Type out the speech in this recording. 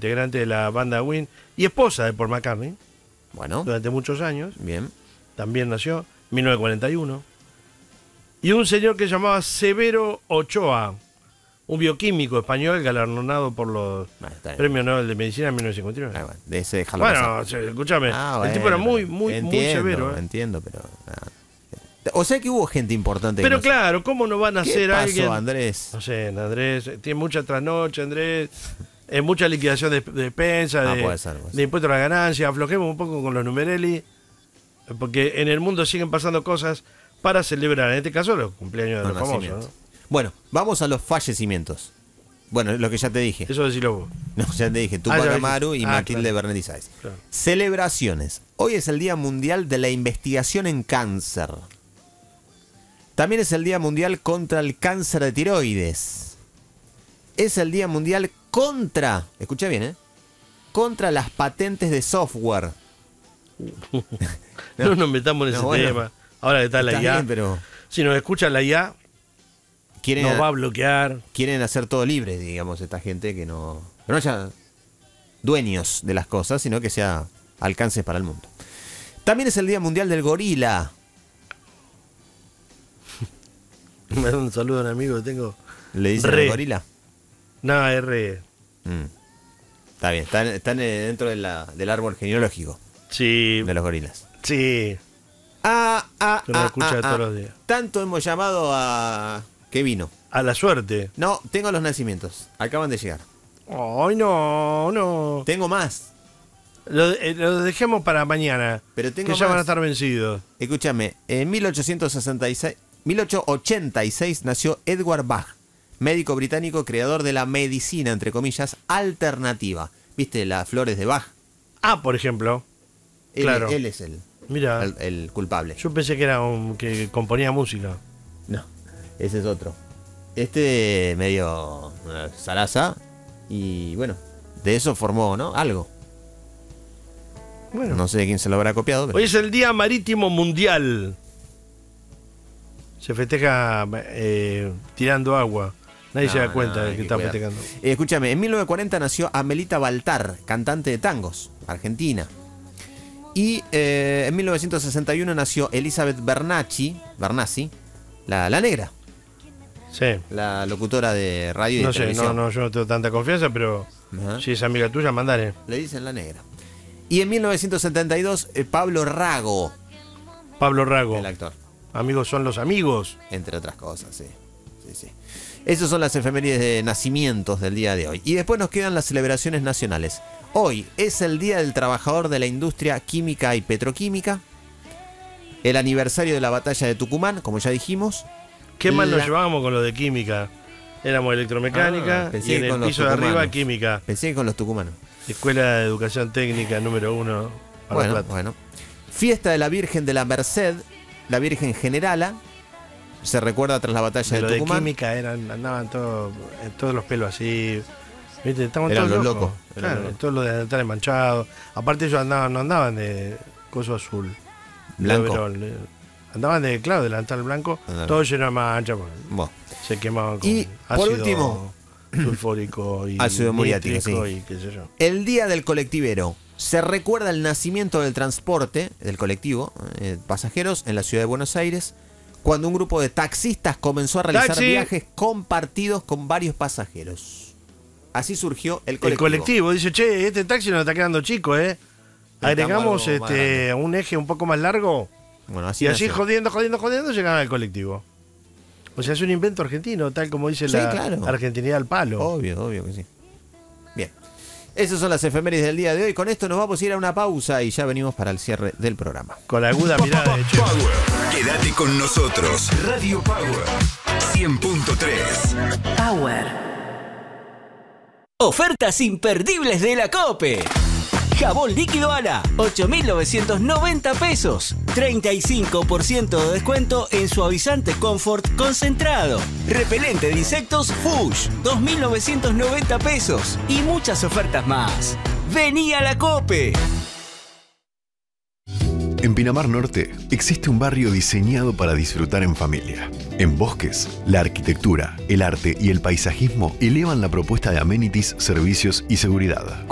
integrante de la banda Ween y esposa de Paul McCartney Bueno, durante muchos años. bien. También nació en 1941. Y un señor que se llamaba Severo Ochoa, un bioquímico español galardonado por los Bueno, está bien. Premios Nobel de Medicina en 1959. Ah, bueno, de ese déjalo pasar. Bueno, escúchame, Ah, el tipo era muy entiendo, severo. Entiendo, pero... O sea que hubo gente importante. Pero que no- claro, ¿cómo no van a ¿Qué ser pasó, alguien? Andrés? No sé, Andrés, tiene mucha trasnoche, Andrés, mucha liquidación de despensa, Puede ser. de impuestos a la ganancia, aflojemos un poco con los numerelli, porque en el mundo siguen pasando cosas para celebrar, en este caso los cumpleaños de los famosos, Nacimientos. ¿no? Bueno, vamos a los fallecimientos. Bueno, lo que ya te dije. Eso decilo vos. No, ya te dije. Tupac ya Amaru y dije. Matilde Claro. Bernetti Sáez. Claro. Celebraciones. Hoy es el Día Mundial de la Investigación en Cáncer. También es el Día Mundial contra el cáncer de tiroides. Es el Día Mundial contra, escucha bien, contra las patentes de software. No nos metamos en ese bueno. tema. Ahora que está la Está IA, bien, pero si nos escucha la IA, quieren, nos va a bloquear. quieren hacer todo libre, digamos, esta gente que no haya dueños de las cosas, sino que sea alcances para el mundo. También es el Día Mundial del Gorila. Me da un saludo a un amigo que tengo. ¿Le dicen Re. al gorila? No, R. Está bien, están dentro del árbol genealógico Sí, de los gorilas. sí. Que nos escucha todos los días. Tanto hemos llamado a... ¿Qué vino? A la suerte. No, tengo los nacimientos. Acaban de llegar. Ay, no. Tengo más. Lo dejemos para mañana. Pero tengo que ya van a más. estar vencidos. Escúchame, en 1886 nació Edward Bach, médico británico creador de la medicina, entre comillas, alternativa. ¿Viste las flores de Bach? Por ejemplo. Él, Claro. él es el Mira, culpable. yo pensé que era que componía música. No, ese es otro. Este medio zaraza. Y bueno, de eso formó, ¿no? Algo. Bueno, No sé de quién se lo habrá copiado, pero... hoy es el Día Marítimo Mundial. Se festeja tirando agua. Nadie se da cuenta de hay que está cuidar. festejando. Escúchame, en 1940 nació Amelita Baltar, cantante de tangos, argentina. Y en 1961 nació Elizabeth Bernacci, la negra, Sí. la locutora de radio y de No sé, televisión. yo no tengo tanta confianza, pero Ajá. si es amiga tuya, mandale. Le dicen la negra. Y en 1972, Pablo Rago, Pablo Rago. el actor, Amigos son los amigos. entre otras cosas, sí. Esas son las efemérides de nacimientos del día de hoy. Y después nos quedan las celebraciones nacionales. Hoy es el Día del Trabajador de la Industria Química y Petroquímica. El aniversario de la batalla de Tucumán, como ya dijimos. Qué mal nos La- llevábamos con lo de química. Éramos electromecánica pensé y en que el con los piso de arriba tucumanos. química. Pensé que con los tucumanos. Escuela de Educación Técnica número 1 para La Plata. Bueno. Fiesta de la Virgen de la Merced, la Virgen Generala. Se recuerda tras la batalla De de lo de Tucumán. química andaban todos los pelos así. ¿Viste? Estaban Eran todos los locos. locos, eran Claro, los locos. todos los de dentales manchados. Aparte ellos no andaban de coso azul. de Blanco. overol, andaban de delantal blanco, Andaban. todo lleno de mancha. Porque Bueno. se quemaban con Y, por ácido último, sulfúrico y ácido muriático, nítrico sí. y qué sé yo. El Día del Colectivero. Se recuerda el nacimiento del transporte, del colectivo, pasajeros en la ciudad de Buenos Aires, cuando un grupo de taxistas comenzó a realizar ¡Taxi! viajes compartidos con varios pasajeros. Así surgió el colectivo. El colectivo dice, che, este taxi nos está quedando chico, Agregamos algo más grande. un eje un poco más largo Bueno, así y así nació. jodiendo llegaban al colectivo. O sea, es un invento argentino, tal como dice Sí, la claro. argentinidad al palo. Obvio que sí. Bien. Esas son las efemérides del día de hoy. Con esto nos vamos a ir a una pausa y ya venimos para el cierre del programa. Con la aguda mirada de che. Power. Quédate con nosotros. Radio Power 100.3. Power. Ofertas imperdibles de la COPE. Jabón líquido Ala, 8.990 pesos. 35% de descuento en suavizante Comfort concentrado. Repelente de insectos Fush, 2.990 pesos. Y muchas ofertas más. Vení a la COPE. En Pinamar Norte existe un barrio diseñado para disfrutar en familia. En Bosques, la arquitectura, el arte y el paisajismo elevan la propuesta de amenities, servicios y seguridad.